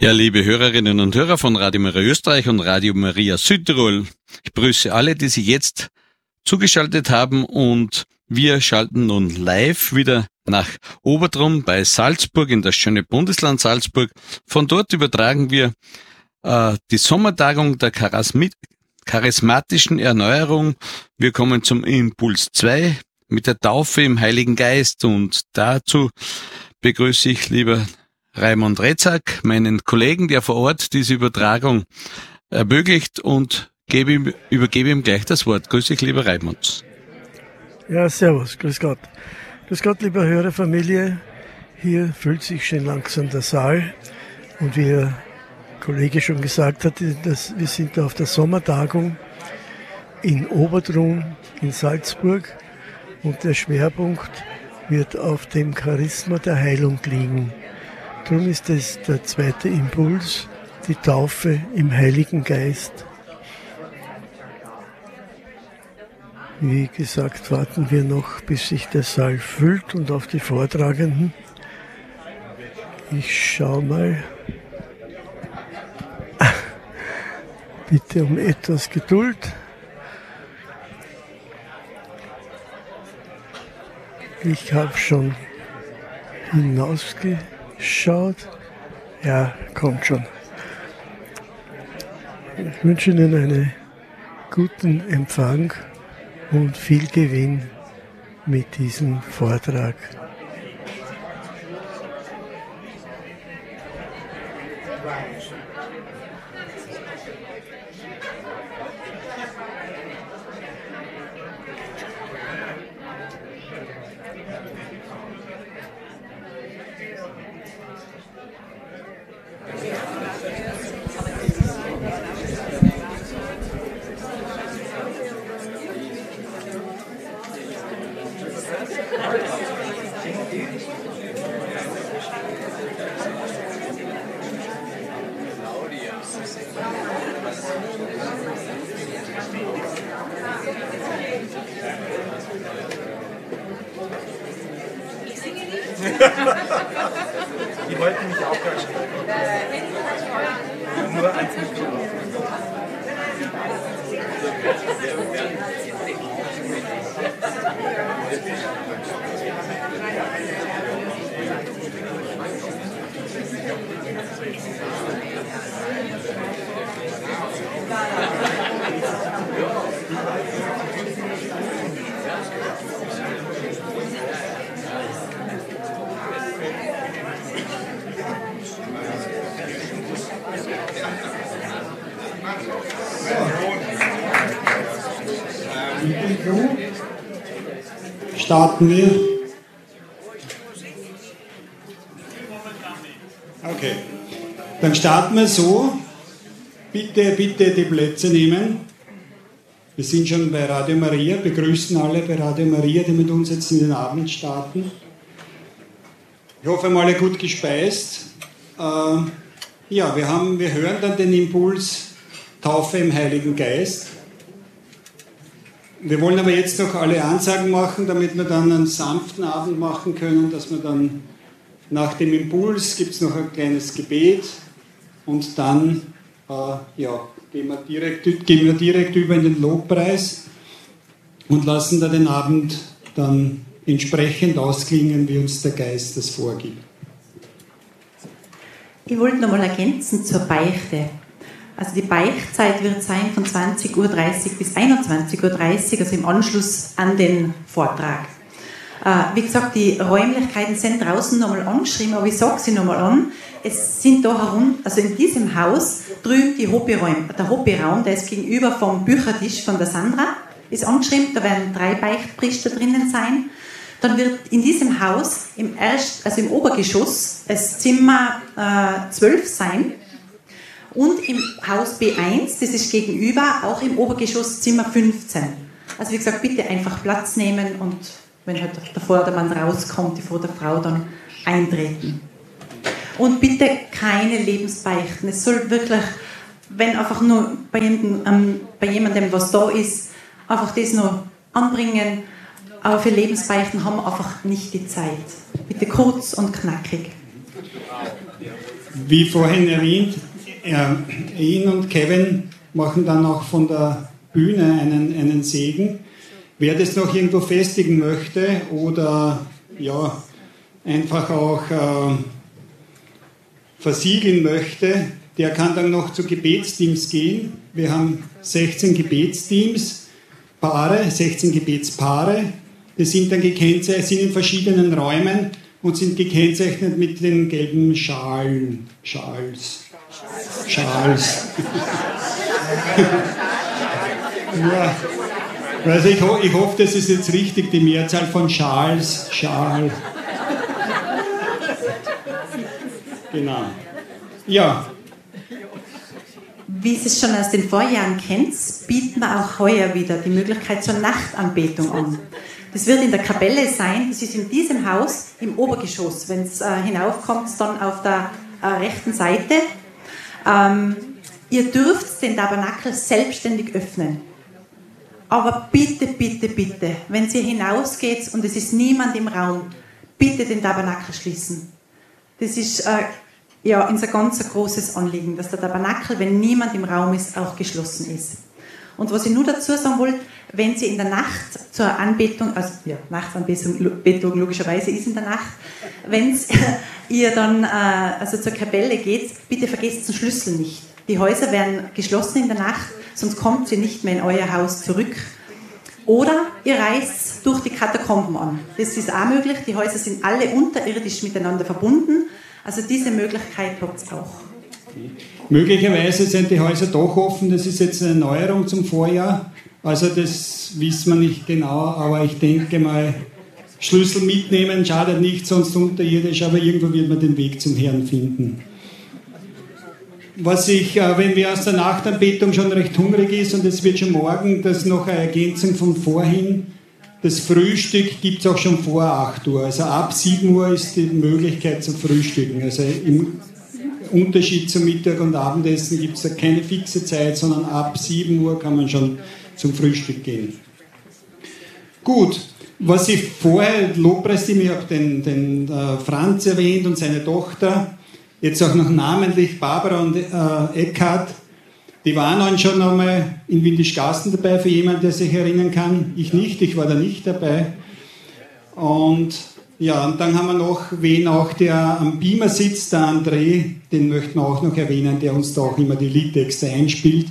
Ja, liebe Hörerinnen und Hörer von Radio Maria Österreich und Radio Maria Südtirol, ich grüße alle, die sich jetzt zugeschaltet haben, und wir schalten nun live wieder nach Obertrum bei Salzburg in das schöne Bundesland Salzburg. Von dort übertragen wir die Sommertagung der charismatischen Erneuerung. Wir kommen zum Impuls 2 mit der Taufe im Heiligen Geist, und dazu begrüße ich lieber Raimund Rezack, meinen Kollegen, der vor Ort diese Übertragung ermöglicht, und übergebe ihm gleich das Wort. Grüß dich, lieber Raimund. Ja, servus, grüß Gott. Grüß Gott, liebe Hörerfamilie. Hier füllt sich schon langsam der Saal, und wie der Kollege schon gesagt hat, wir sind auf der Sommertagung in Obertrum in Salzburg, und der Schwerpunkt wird auf dem Charisma der Heilung liegen. Darum ist es der zweite Impuls, die Taufe im Heiligen Geist. Wie gesagt, warten wir noch, bis sich der Saal füllt, und auf die Vortragenden. Ich schaue mal. Bitte um etwas Geduld. Ich habe schon hinausgeschaut. Ja, kommt schon. Ich wünsche Ihnen einen guten Empfang und viel Gewinn mit diesem Vortrag. Die wollten mich auch gar nicht. Nur eins mitgenommen. Starten wir. Okay, dann starten wir so. Bitte die Plätze nehmen. Wir sind schon bei Radio Maria, begrüßen alle bei Radio Maria, die mit uns jetzt in den Abend starten. Ich hoffe, wir alle gut gespeist. Wir hören dann den Impuls Taufe im Heiligen Geist. Wir wollen aber jetzt noch alle Ansagen machen, damit wir dann einen sanften Abend machen können, dass wir dann nach dem Impuls gibt es noch ein kleines Gebet, und dann gehen wir direkt über in den Lobpreis und lassen da den Abend dann entsprechend ausklingen, wie uns der Geist das vorgibt. Ich wollte nochmal ergänzen zur Beichte. Also die Beichtzeit wird sein von 20.30 Uhr bis 21.30 Uhr, also im Anschluss an den Vortrag. Wie gesagt, die Räumlichkeiten sind draußen nochmal angeschrieben, aber ich sage sie nochmal an. Es sind da herum, also in diesem Haus, drüben der Hobbyraum, der ist gegenüber vom Büchertisch von der Sandra, ist angeschrieben, da werden 3 Beichtpriester drinnen sein. Dann wird in diesem Haus im Obergeschoss das Zimmer 12 sein. Und im Haus B1, das ist gegenüber, auch im Obergeschoss Zimmer 15. Also wie gesagt, bitte einfach Platz nehmen, und wenn halt der Vordermann rauskommt, die Vorderfrau dann eintreten. Und bitte keine Lebensbeichten. Es soll wirklich, wenn einfach nur bei jemandem was da ist, einfach das noch anbringen. Aber für Lebensbeichten haben wir einfach nicht die Zeit. Bitte kurz und knackig. Wie vorhin erwähnt, Ian und Kevin machen dann auch von der Bühne einen Segen. Wer das noch irgendwo festigen möchte oder ja, einfach auch versiegeln möchte, der kann dann noch zu Gebetsteams gehen. Wir haben 16 Gebetsteams, 16 Gebetspaare. Die sind dann gekennzeichnet, sind in verschiedenen Räumen und sind gekennzeichnet mit den gelben Schals. Ja. Also ich hoffe, das ist jetzt richtig, die Mehrzahl von Schals. Genau. Ja. Wie Sie es schon aus den Vorjahren kennt, bieten wir auch heuer wieder die Möglichkeit zur Nachtanbetung an. Das wird in der Kapelle sein, das ist in diesem Haus im Obergeschoss. Wenn es hinaufkommt, dann auf der rechten Seite. Ihr dürft den Tabernakel selbstständig öffnen. Aber bitte, bitte, bitte, wenn ihr hinausgeht und es ist niemand im Raum, bitte den Tabernakel schließen. Das ist unser ganz großes Anliegen, dass der Tabernakel, wenn niemand im Raum ist, auch geschlossen ist. Und was ich nur dazu sagen wollte, wenn Sie in der Nacht zur Anbetung, also ja, Nachtsanbetung logischerweise ist in der Nacht, wenn ihr dann zur Kapelle geht, bitte vergesst den Schlüssel nicht. Die Häuser werden geschlossen in der Nacht, sonst kommt ihr nicht mehr in euer Haus zurück. Oder ihr reist durch die Katakomben an. Das ist auch möglich. Die Häuser sind alle unterirdisch miteinander verbunden. Also diese Möglichkeit habt ihr auch. Möglicherweise sind die Häuser doch offen. Das ist jetzt eine Neuerung zum Vorjahr. Also das wissen wir nicht genau, aber ich denke mal, Schlüssel mitnehmen schadet nicht, sonst unterirdisch, aber irgendwo wird man den Weg zum Herrn finden. Was wenn wir aus der Nachtanbetung schon recht hungrig ist und es wird schon morgen, das noch eine Ergänzung von vorhin, das Frühstück gibt es auch schon vor 8 Uhr. Also ab 7 Uhr ist die Möglichkeit zum Frühstücken. Also im Unterschied zum Mittag- und Abendessen gibt es da keine fixe Zeit, sondern ab 7 Uhr kann man schon zum Frühstück gehen. Gut, was ich vorher, Lobpreisteam, ich habe den Franz erwähnt und seine Tochter, jetzt auch noch namentlich Barbara und Eckhard, die waren dann schon einmal in Windischgarsten dabei, für jemanden, der sich erinnern kann. Ich nicht, ich war da nicht dabei. Und ja, und dann haben wir noch wen auch, der am Beamer sitzt, der André, den möchten wir auch noch erwähnen, der uns da auch immer die Liedtexte einspielt.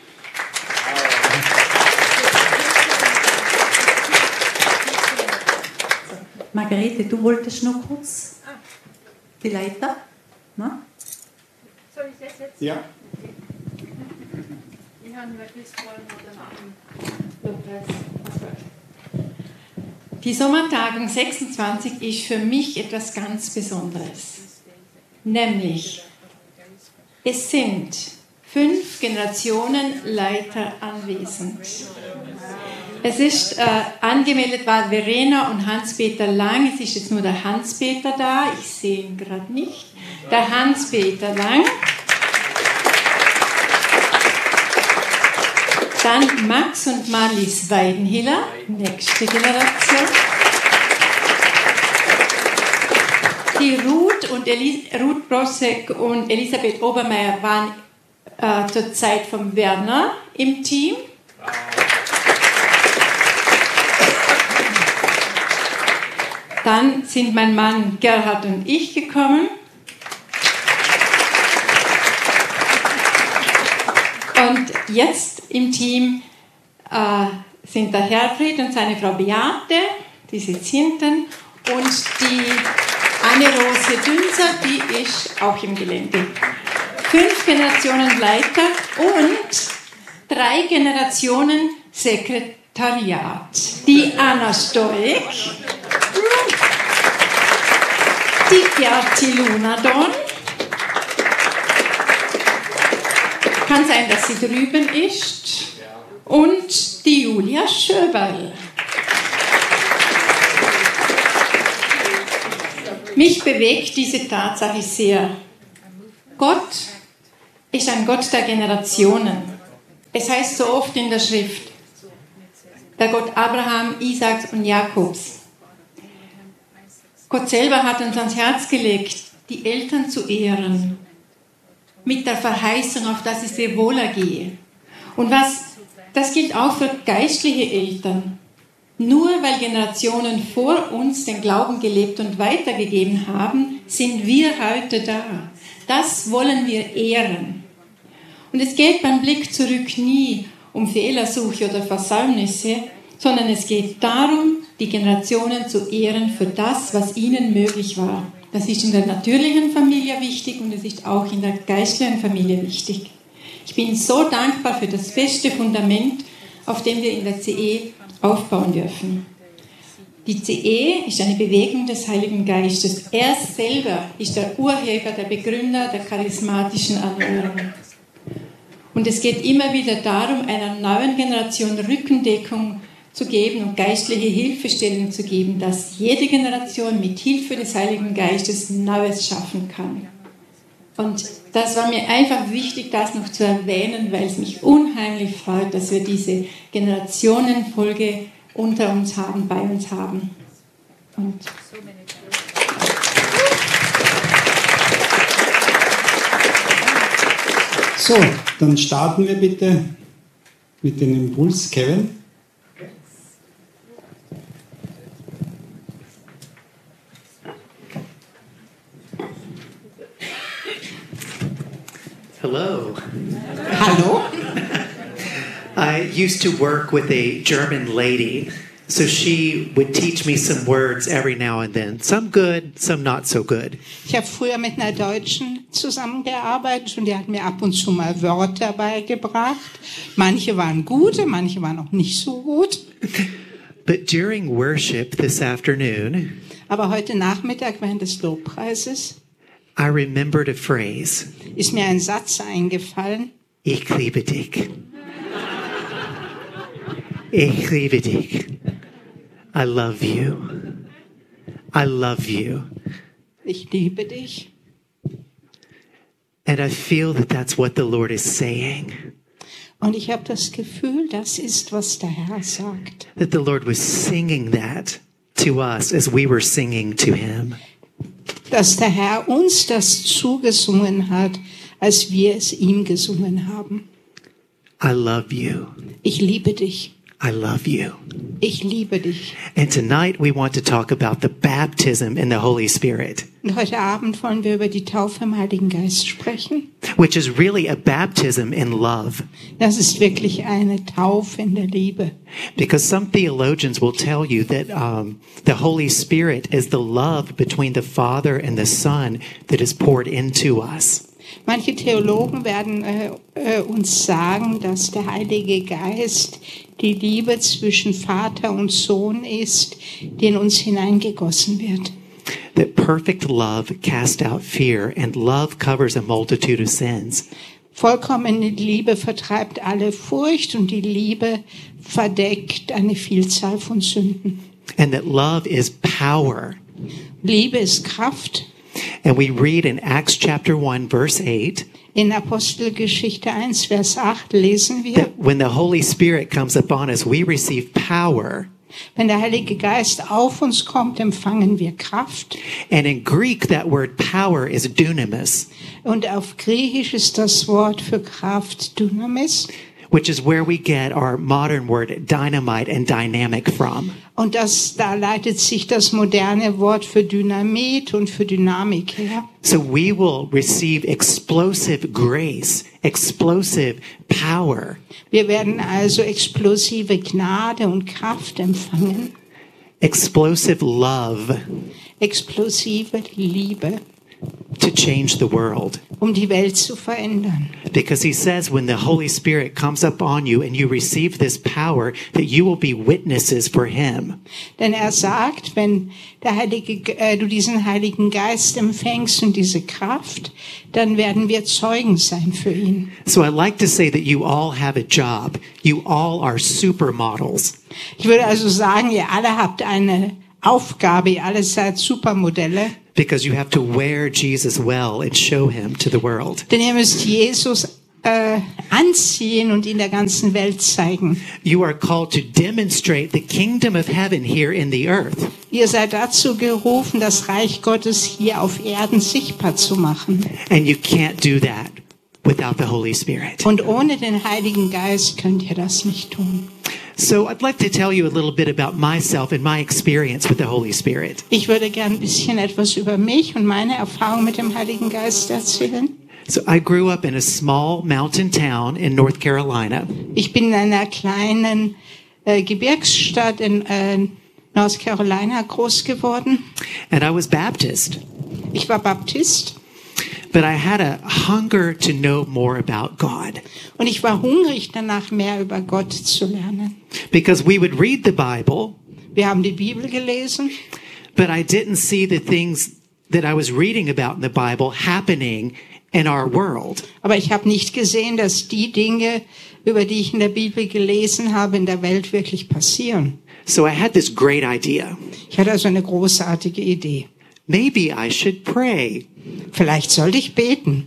Margarete, du wolltest noch kurz die Leiter? Na? Soll ich das jetzt? Ja. Ich habe wirklich vorhin oder nach dem Die Sommertagung 26 ist für mich etwas ganz Besonderes. Nämlich, es sind 5 Generationen Leiter anwesend. Es ist angemeldet war Verena und Hans-Peter Lang. Es ist jetzt nur der Hans-Peter da. Ich sehe ihn gerade nicht. Der Hans-Peter Lang. Dann Max und Marlies Weidenhiller, nächste Generation. Die Ruth Brossek und Elisabeth Obermeier waren zur Zeit von Werner im Team. Dann sind mein Mann Gerhard und ich gekommen. Und jetzt im Team sind der Herfried und seine Frau Beate, die sitzt hinten, und die Anne-Rose Dünser, die ist auch im Gelände. 5 Generationen Leiter und 3 Generationen Sekretariat. Die Anna Stoik, die Gerti Lunadon. Kann sein, dass sie drüben ist. Und die Julia Schöberl. Mich bewegt diese Tatsache sehr. Gott ist ein Gott der Generationen. Es heißt so oft in der Schrift, der Gott Abraham, Isaaks und Jakobs. Gott selber hat uns ans Herz gelegt, die Eltern zu ehren, mit der Verheißung, auf dass es ihr wohlergehe. Und das gilt auch für geistliche Eltern. Nur weil Generationen vor uns den Glauben gelebt und weitergegeben haben, sind wir heute da. Das wollen wir ehren. Und es geht beim Blick zurück nie um Fehlersuche oder Versäumnisse, sondern es geht darum, die Generationen zu ehren für das, was ihnen möglich war. Das ist in der natürlichen Familie wichtig und es ist auch in der geistlichen Familie wichtig. Ich bin so dankbar für das feste Fundament, auf dem wir in der CE aufbauen dürfen. Die CE ist eine Bewegung des Heiligen Geistes. Er selber ist der Urheber, der Begründer der charismatischen Erneuerung. Und es geht immer wieder darum, einer neuen Generation Rückendeckung zu geben und geistliche Hilfestellung zu geben, dass jede Generation mit Hilfe des Heiligen Geistes Neues schaffen kann. Und das war mir einfach wichtig, das noch zu erwähnen, weil es mich unheimlich freut, dass wir diese Generationenfolge unter uns haben, bei uns haben. Und so, dann starten wir bitte mit dem Impuls. Kevin? Hello. Hallo? I used to work with a German lady, so she would teach me some words every now and then. Some good, some not so good. Ich habe früher mit einer Deutschen zusammengearbeitet und die hat mir ab und zu mal Wörter beigebracht. Manche waren gute, manche waren auch nicht so gut. But during worship this afternoon, Aber heute Nachmittag während des Lobpreises I remembered a phrase. ist mir ein Satz eingefallen. Ich liebe dich. Ich liebe dich. I love you. I love you. Ich liebe dich. And I feel that that's what the Lord is saying. Und ich habe das Gefühl, das ist, was der Herr sagt. That the Lord was singing that to us as we were singing to him. Dass der Herr uns das zugesungen hat, als wir es ihm gesungen haben. I love you. Ich liebe dich. I love you. Ich liebe dich. And tonight we want to talk about the baptism in the Holy Spirit, Und heute Abend wollen wir über die Taufe im Heiligen Geist sprechen. which is really a baptism in love. Das ist wirklich eine Taufe in der Liebe. Because some theologians will tell you that the Holy Spirit is the love between the Father and the Son that is poured into us. Manche Theologen werden uns sagen, dass der Heilige Geist die Liebe zwischen Vater und Sohn ist, die in uns hineingegossen wird. That perfect love casts out fear, and love covers a multitude of sins. Vollkommene Liebe vertreibt alle Furcht und die Liebe verdeckt eine Vielzahl von Sünden. And that love is power. Liebe ist Kraft. And we read in Acts chapter 1, verse 8, In Apostelgeschichte 1, Vers 8 lesen wir, that when the Holy Spirit comes upon us, we receive power. wenn der Heilige Geist auf uns kommt, empfangen wir Kraft. And in Greek, that word power is dunamis, Und auf Griechisch ist das Wort für Kraft Dynamis. which is where we get our modern word dynamite and dynamic from. Und da leitet sich das moderne Wort für Dynamit und für Dynamik her. So we will receive explosive grace, explosive power. Wir werden also explosive Gnade und Kraft empfangen, Explosive love explosive Liebe, to change the world. um die Welt zu verändern. Because he says when the Holy Spirit comes upon you and you receive this power, that you will be witnesses for him. Denn er sagt, wenn du diesen Heiligen Geist empfängst und diese Kraft, dann werden wir Zeugen sein für ihn. So I like to say that you all have a job. You all are supermodels. Ich würde also sagen, ihr alle habt eine Aufgabe, ihr alle seid Supermodelle. Because you have to wear Jesus well and show him to the world. Denn ihr müsst Jesus anziehen und in der ganzen Welt zeigen. You are called to demonstrate the kingdom of heaven here in the earth. Ihr seid dazu gerufen, das Reich Gottes hier auf Erden sichtbar zu machen. And you can't do that without the Holy Spirit. Und ohne den Heiligen Geist könnt ihr das nicht tun. So I'd like to tell you a little bit about myself and my experience with the Holy Spirit. Ich würde gern ein bisschen etwas über mich und meine Erfahrung mit dem Heiligen Geist erzählen. So I grew up in a small mountain town in North Carolina. Ich bin in einer kleinen Gebirgsstadt in North Carolina groß geworden. And I was Baptist. Ich war Baptist. But I had a hunger to know more about God. Und ich war hungrig danach, mehr über Gott zu lernen. Because we would read the Bible, Wir haben die Bibel gelesen, but I didn't see the things that I was reading about in the Bible happening in our world. aber ich habe nicht gesehen, dass die Dinge, über die ich in der Bibel gelesen habe, in der Welt wirklich passieren. So I had this great idea. Ich hatte also eine großartige Idee. Maybe I should pray. Vielleicht sollte ich beten.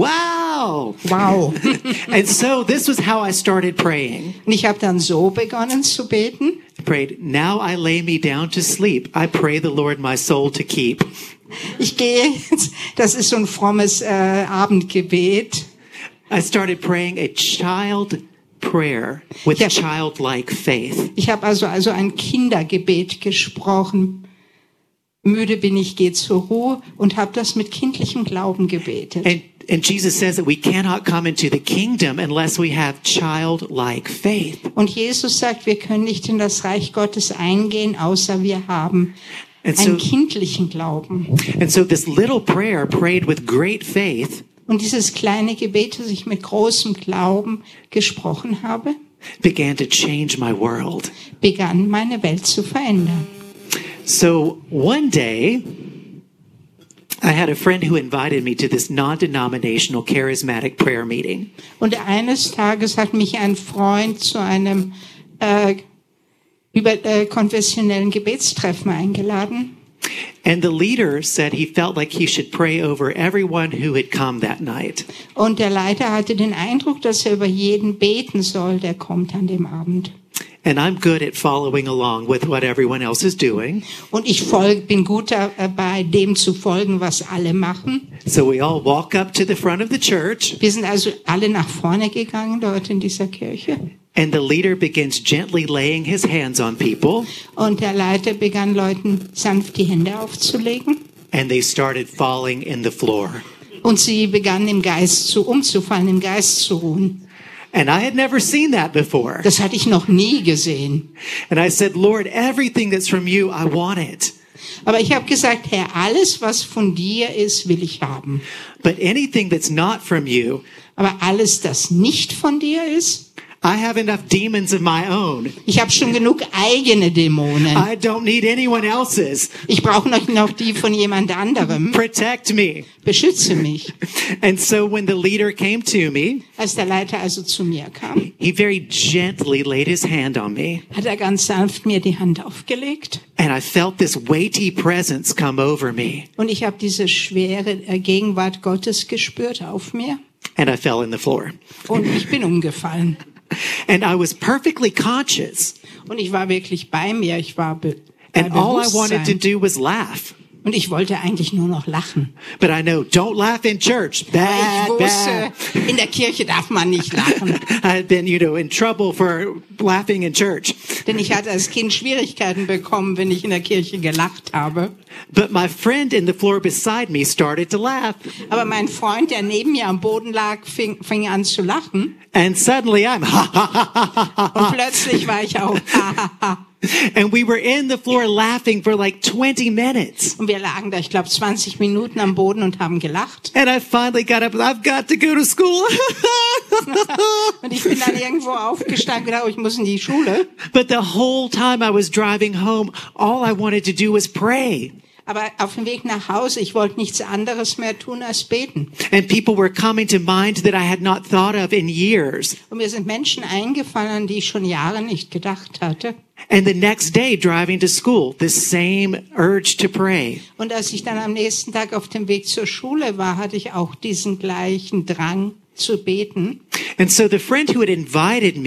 Wow! Wow. And so this was how I started praying. Und ich habe dann so begonnen zu beten. I prayed, now I lay me down to sleep. I pray the Lord my soul to keep. Ich gehe jetzt, das ist so ein frommes Abendgebet. I started praying a child prayer with Yeah. childlike faith. Ich habe also ein Kindergebet gesprochen. Müde bin ich, gehe zur Ruhe und habe das mit kindlichem Glauben gebetet. And Jesus says that we cannot come into the kingdom unless we have childlike faith. Und Jesus sagt, wir können nicht in das Reich Gottes eingehen, außer wir haben And einen so, kindlichen Glauben. and so this little prayer prayed with great faith Und dieses kleine Gebet, das ich mit großem Glauben gesprochen habe, began to change my world. begann meine Welt zu verändern. So one day, I had a friend who invited me to this non-denominational charismatic prayer meeting. Und eines Tages hat mich ein Freund zu einem konfessionellen Gebetstreffen eingeladen. And the leader said he felt like he should pray over everyone who had come that night. Und der Leiter hatte den Eindruck, dass er über jeden beten soll, der kommt an dem Abend. And I'm good at following along with what everyone else is doing. Und ich bin gut dabei, dem zu folgen, was alle machen. So we all walk up to the front of the church, Wir sind also alle nach vorne gegangen dort in dieser Kirche. and the leader begins gently laying his hands on people, Und der Leiter begann Leuten sanft die Hände aufzulegen. and they started falling in the floor. Und sie begannen im Geist umzufallen, im Geist zu ruhen. And I had never seen that before. Das hatte ich noch nie gesehen. And I said, Lord, everything that's from you, I want it. Aber ich habe gesagt, Herr, alles, was von dir ist, will ich haben. But anything that's not from you, Aber alles, das nicht von dir ist, I have enough demons of my own. ich habe schon genug eigene Dämonen. I don't need anyone else's. Ich brauche noch die von jemand anderem. Protect me. Beschütze mich. And so when the leader came to me, Als der Leiter also zu mir kam, he very gently laid his hand on me. hat er ganz sanft mir die Hand aufgelegt. And I felt this weighty presence come over me. Und ich habe diese schwere Gegenwart Gottes gespürt auf mir. And I fell in the floor. Und ich bin umgefallen. And I was perfectly conscious. Und ich war wirklich bei mir. Ich war bei And all I wanted to Bewusstsein. do was laugh. Und ich wollte eigentlich nur noch lachen. But I know, don't laugh in church. Ich Bad, wusste, bad. in der Kirche darf man nicht lachen. I had been, in trouble for laughing in church. Denn ich hatte als Kind Schwierigkeiten bekommen, wenn ich in der Kirche gelacht habe. But my friend in the floor beside me started to laugh. Aber mein Freund, der neben mir am Boden lag, fing an zu lachen. And suddenly I'm Und plötzlich war ich auch. And we were in the floor laughing for like 20 minutes. Und wir lagen da, ich glaube, 20 Minuten am Boden und haben gelacht. And I finally got up. I've got to go to school. Und ich bin dann irgendwo aufgestanden und gedacht, oh, ich muss in die Schule. But the whole time I was driving home, all I wanted to do was pray. Aber auf dem Weg nach Hause, ich wollte nichts anderes mehr tun als beten. And people were coming to mind that I had not thought of in years. Und mir sind Menschen eingefallen, an die ich schon Jahre nicht gedacht hatte. And the next day driving to school, the same urge to pray. Und als ich dann am nächsten Tag auf dem Weg zur Schule war, hatte ich auch diesen gleichen Drang zu beten. And so the friend who had invited me